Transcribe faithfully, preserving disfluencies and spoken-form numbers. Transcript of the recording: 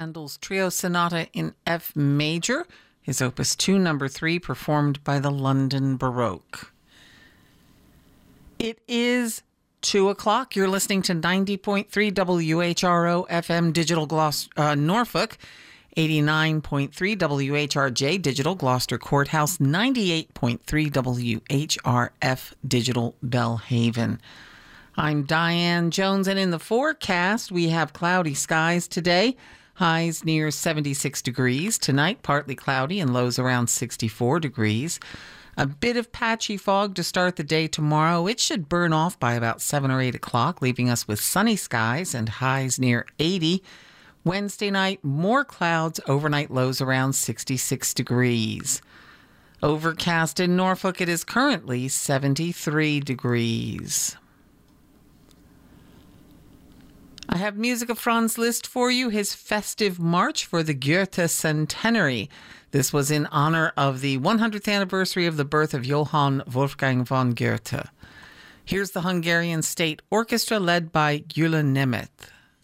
Handel's Trio Sonata in F major, his opus two, number three, performed by the London Baroque. It is two o'clock. You're listening to ninety point three W H R O F M Digital Glos- uh, Norfolk, eighty-nine point three W H R J Digital Gloucester Courthouse, ninety-eight point three W H R F Digital Belhaven. I'm Diane Jones, and in the forecast, we have cloudy skies today. Highs near seventy-six degrees. Tonight, partly cloudy and lows around sixty-four degrees. A bit of patchy fog to start the day tomorrow. It should burn off by about seven or eight o'clock, leaving us with sunny skies and highs near eighty. Wednesday night, more clouds, overnight lows around sixty-six degrees. Overcast in Norfolk, it is currently seventy-three degrees. I have music of Franz Liszt for you, his festive march for the Goethe centenary. This was in honor of the one hundredth anniversary of the birth of Johann Wolfgang von Goethe. Here's the Hungarian State Orchestra led by Gyula Nemeth.